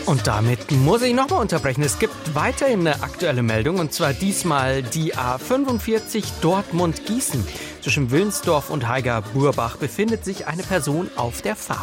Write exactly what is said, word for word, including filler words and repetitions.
Und damit muss ich nochmal unterbrechen. Es gibt weiterhin eine aktuelle Meldung, und zwar diesmal die A fünfundvierzig Dortmund-Gießen. Zwischen Wilnsdorf und Haiger-Burbach befindet sich eine Person auf der Fahrbahn.